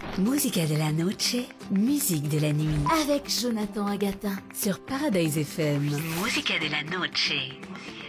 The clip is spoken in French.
Musica de la noche, musique de la nuit. Avec Jonathan Agatin. Sur Paradise FM. Musica de la noche.